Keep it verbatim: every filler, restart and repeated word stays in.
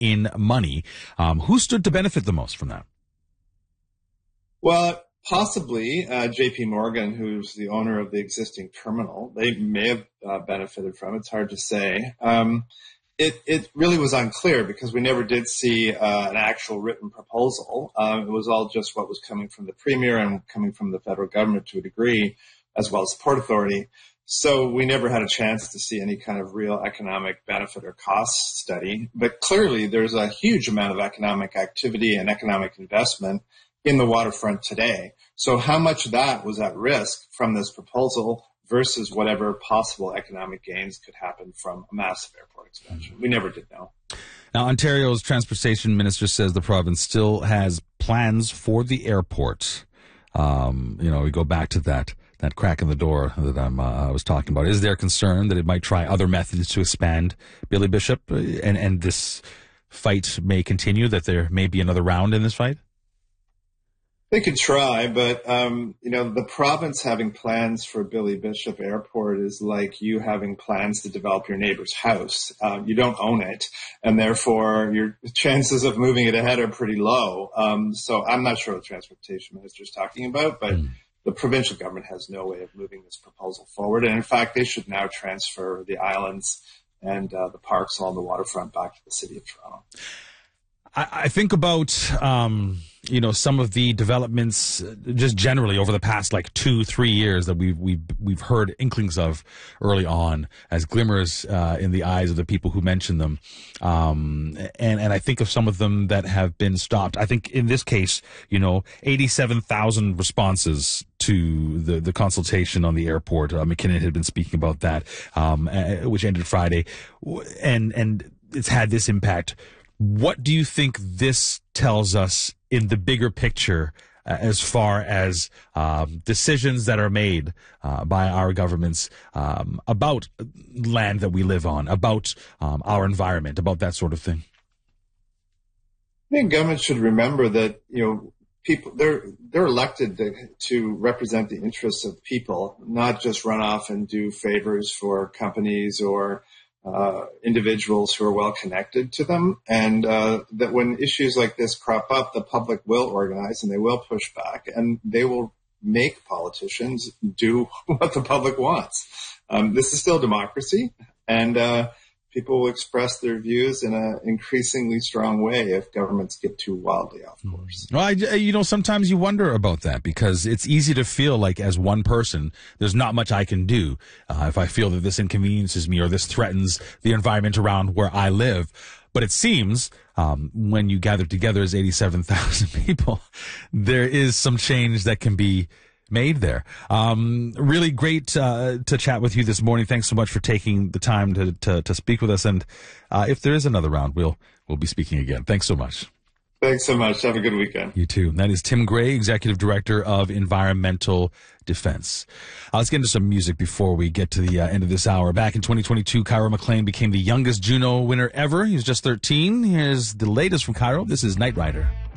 in money. Um, who stood to benefit the most from that? Well, possibly uh, J P Morgan, who's the owner of the existing terminal. They may have uh, benefited from it. It's hard to say. Um, it, it really was unclear because we never did see uh, an actual written proposal. Um, it was all just what was coming from the Premier and coming from the federal government to a degree, as well as the Port Authority. So we never had a chance to see any kind of real economic benefit or cost study. But clearly there's a huge amount of economic activity and economic investment in the waterfront today. So how much of that was at risk from this proposal versus whatever possible economic gains could happen from a massive airport expansion? We never did know. Now, Ontario's transportation minister says the province still has plans for the airport. Um, you know, we go back to that that crack in the door that I'm, uh, I was talking about. Is there concern that it might try other methods to expand Billy Bishop, and, and this fight may continue, that there may be another round in this fight? They could try, but, um, you know, the province having plans for Billy Bishop Airport is like you having plans to develop your neighbor's house. Um, you don't own it, and therefore your chances of moving it ahead are pretty low. Um, so I'm not sure what the transportation minister is talking about, but mm. the provincial government has no way of moving this proposal forward. And in fact, they should now transfer the islands and uh, the parks along the waterfront back to the city of Toronto. I, I think about, um, you know, some of the developments just generally over the past like two, three years that we've, we've, we've heard inklings of early on as glimmers, uh, in the eyes of the people who mention them. Um, and, and I think of some of them that have been stopped. I think in this case, you know, eighty-seven thousand responses to the, the consultation on the airport. Uh, McKinnon had been speaking about that, um, uh, which ended Friday. And, and it's had this impact. What do you think this tells us in the bigger picture uh, as far as um, decisions that are made uh, by our governments um, about land that we live on, about um, our environment, about that sort of thing? I think government should remember that, you know, people, they're, they're elected to, to represent the interests of people, not just run off and do favors for companies or Uh, individuals who are well connected to them, and uh, that when issues like this crop up, the public will organize and they will push back, and they will make politicians do what the public wants. Um, this is still democracy, and uh, people will express their views in an increasingly strong way if governments get too wildly off course. Well, I, you know, sometimes you wonder about that because it's easy to feel like as one person, there's not much I can do uh, if I feel that this inconveniences me or this threatens the environment around where I live. But it seems um, when you gather together as eighty-seven thousand people, there is some change that can be made there. Um, really great uh, to chat with you this morning. Thanks so much for taking the time to to, to speak with us. And uh, if there is another round, we'll we'll be speaking again. Thanks so much. Thanks so much. Have a good weekend. You too. That is Tim Gray, Executive Director of Environmental Defense. Uh, let's get into some music before we get to the uh, end of this hour. Back in twenty twenty-two, Cairo McLean became the youngest Juno winner ever. He was just thirteen. Here's the latest from Cairo. This is Knight Rider.